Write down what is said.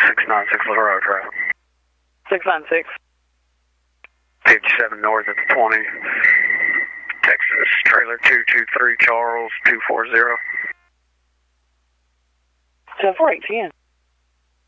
696 Little Drive. 696. 57 north at the 20. Texas, trailer 223 Charles 240. 10418.